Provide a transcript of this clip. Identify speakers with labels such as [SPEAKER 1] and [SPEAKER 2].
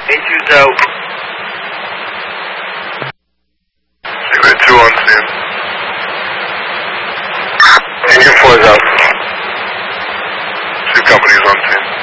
[SPEAKER 1] A2's out.
[SPEAKER 2] Sigma 2 on scene. Engine 4 is out. 2 companies on scene.